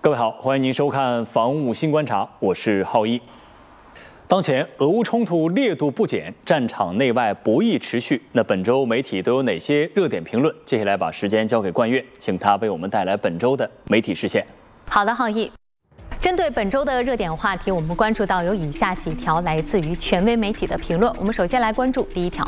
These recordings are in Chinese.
各位好，欢迎您收看《防务新观察》，我是浩一。当前俄乌冲突烈度不减，战场内外博弈持续。那本周媒体都有哪些热点评论？接下来把时间交给冠岳，请他为我们带来本周的媒体视线。 好的，浩一。针对本周的热点话题，我们关注到有以下几条来自于权威媒体的评论。我们首先来关注第一条。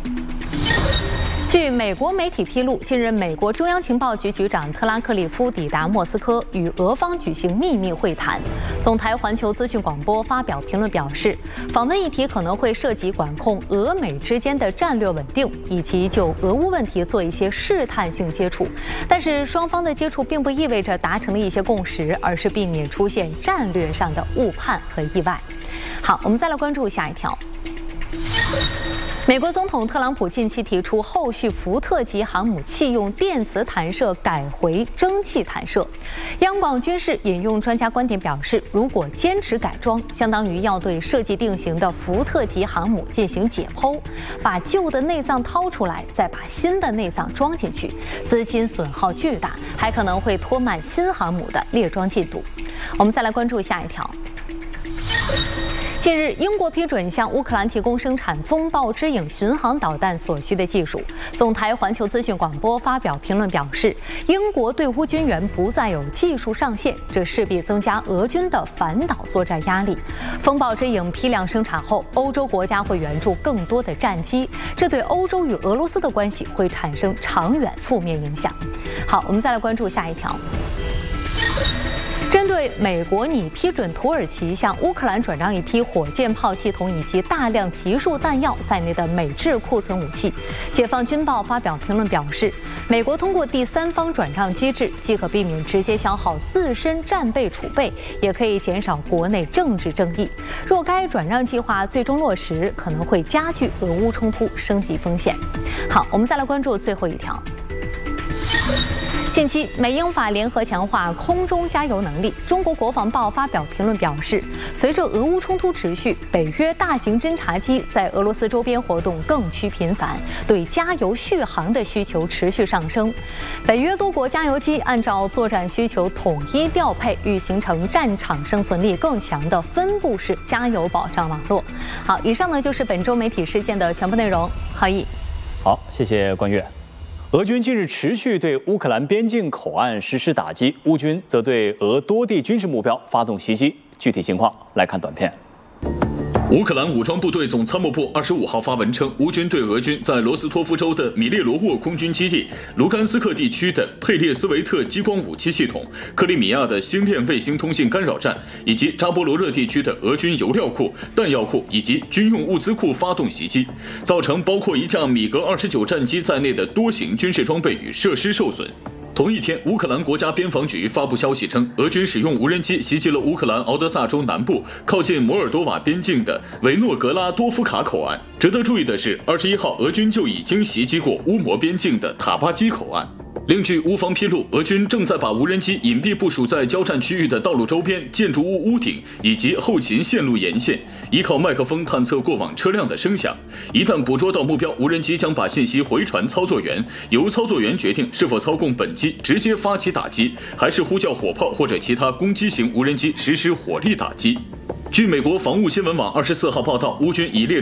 据美国媒体披露，近日美国中央情报局局长特拉克利夫抵达莫斯科，与俄方举行秘密会谈。总台环球资讯广播发表评论表示，访问议题可能会涉及管控俄美之间的战略稳定，以及就俄乌问题做一些试探性接触。但是双方的接触并不意味着达成了一些共识，而是避免出现战略上的误判和意外。好，我们再来关注下一条。美国总统特朗普近期提出，后续福特级航母器用电磁弹射改回蒸汽弹射。央广军事引用专家观点表示，如果坚持改装，相当于要对设计定型的福特级航母进行解剖，把旧的内脏掏出来，再把新的内脏装进去，资金损耗巨大，还可能会拖慢新航母的列装进度。我们再来关注下一条。近日，英国批准向乌克兰提供生产风暴之影巡航导弹所需的技术。总台环球资讯广播发表评论表示，英国对乌军援不再有技术上限，这势必增加俄军的反导作战压力。风暴之影批量生产后，欧洲国家会援助更多的战机，这对欧洲与俄罗斯的关系会产生长远负面影响。好，我们再来关注下一条。针对美国拟批准土耳其向乌克兰转让一批火箭炮系统以及大量集束弹药在内的美制库存武器，解放军报发表评论表示，美国通过第三方转让机制，既可避免直接消耗自身战备储备，也可以减少国内政治争议。若该转让计划最终落实，可能会加剧俄乌冲突升级风险。好，我们再来关注最后一条。近期，美英法联合强化空中加油能力。中国国防报发表评论表示，随着俄乌冲突持续，北约大型侦察机在俄罗斯周边活动更趋频繁，对加油续航的需求持续上升。北约多国加油机按照作战需求统一调配，欲形成战场生存力更强的分布式加油保障网络。好，以上呢就是本周媒体事件的全部内容。浩毅， 好，谢谢冠岳。俄军近日持续对乌克兰边境口岸实施打击，乌军则对俄多地军事目标发动袭击。具体情况来看短片。 乌克兰武装部队总参谋部25号发文称，乌军对俄军在罗斯托夫州的米列罗沃空军基地、卢甘斯克地区的佩列斯维特激光武器系统、克里米亚的星链卫星通信干扰站以及扎波罗热地区的俄军油料库、弹药库以及军用物资库发动袭击，造成包括一架米格29战机在内的多型军事装备与设施受损。同一天，乌克兰国家边防局发布消息称，俄军使用无人机袭击了乌克兰敖德萨州南部靠近摩尔多瓦边境的维诺格拉多夫卡口岸。值得注意的是，21号俄军就已经袭击过乌摩边境的塔巴基口岸。另据乌方披露，俄军正在把无人机隐蔽部署在交战区域的道路周边、建筑物屋顶以及后勤线路沿线，依靠麦克风探测过往车辆的声响。一旦捕捉到目标，无人机将把信息回传操作员，由操作员决定是否操控本机直接发起打击，还是呼叫火炮或者其他攻击型无人机实施火力打击。据美国防务新闻网24号报道，乌军已列